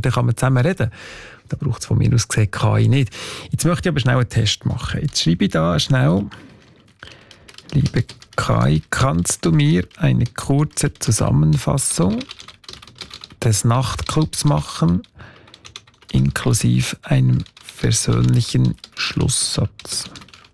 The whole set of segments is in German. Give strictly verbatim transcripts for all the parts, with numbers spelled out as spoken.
dann kann man zusammen reden. Da braucht es von mir aus gesehen K I nicht. Jetzt möchte ich aber schnell einen Test machen. Jetzt schreibe ich da schnell: Liebe K I, kannst du mir eine kurze Zusammenfassung des Nachtclubs machen, inklusive einem persönlichen Schlusssatz?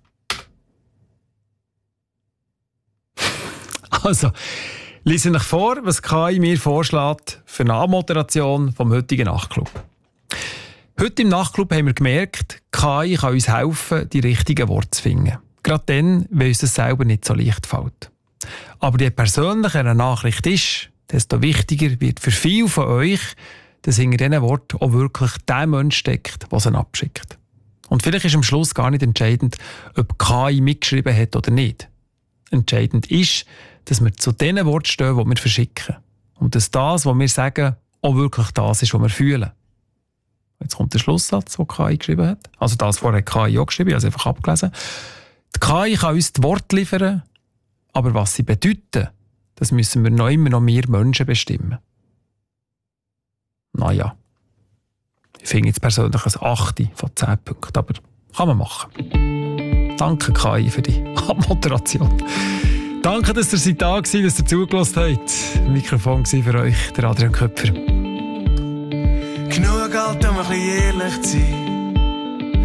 Also, lese ich vor, was K I mir vorschlägt für eine Anmoderation vom heutigen Nachtclub. Heute im Nachtclub haben wir gemerkt, K I kann uns helfen, die richtigen Worte zu finden. Gerade dann, wenn uns das selber nicht so leicht fällt. Aber je persönlicher eine Nachricht ist, desto wichtiger wird für viele von euch, dass hinter diesen Worten auch wirklich der Mensch steckt, der sie abschickt. Und vielleicht ist am Schluss gar nicht entscheidend, ob K I mitgeschrieben hat oder nicht. Entscheidend ist, dass wir zu den Worten stehen, die wir verschicken. Und dass das, was wir sagen, auch wirklich das ist, was wir fühlen. Jetzt kommt der Schlusssatz, den K I geschrieben hat. Also das vorher K I auch geschrieben, also einfach abgelesen. Die K I kann uns die Worte liefern, aber was sie bedeuten, das müssen wir noch immer noch wir Menschen bestimmen. Naja, ich finde jetzt persönlich ein acht von zehn Punkten, aber kann man machen. Danke K I für die Abmoderation. Danke, dass ihr seid da gewesen, dass ihr zugelassen habt. Das Mikrofon war für euch der Adrian Köpfer. Genug Geld, um ein bisschen ehrlich zu sein.